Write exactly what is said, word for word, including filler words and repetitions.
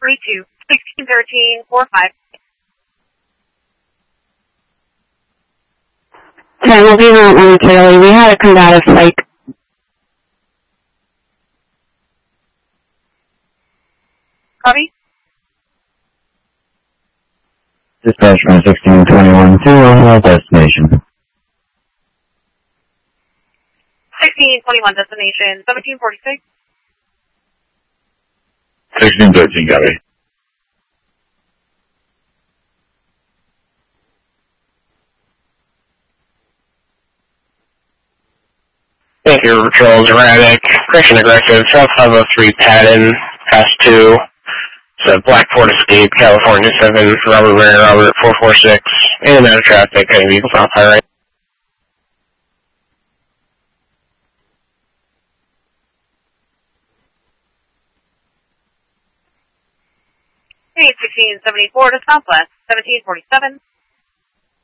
three two, sixteen thirteen, four five. Okay, we'll be out momentarily. We had a combative fight. Copy? Dispatch from sixteen twenty-one to Roosevelt destination. sixteen twenty-one destination, seventeen forty-six. sixteen thirteen, copy. Thank you, Patrol, erratic, correction aggressive, South five oh three Patton, past two. It's a Black Ford Escape, California seven, Robert Mary, Robert four four six, in and out of traffic, heading vehicles off high right. Hey, sixteen seventy-four to Southwest, seventeen forty-seven.